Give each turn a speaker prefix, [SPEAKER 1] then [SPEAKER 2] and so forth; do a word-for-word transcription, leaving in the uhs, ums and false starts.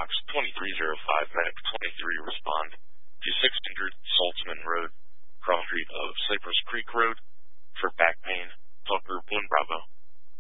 [SPEAKER 1] Box twenty-three oh five, Medic twenty-three, respond to six hundred Saltzman Road, cross street of Cypress Creek Road.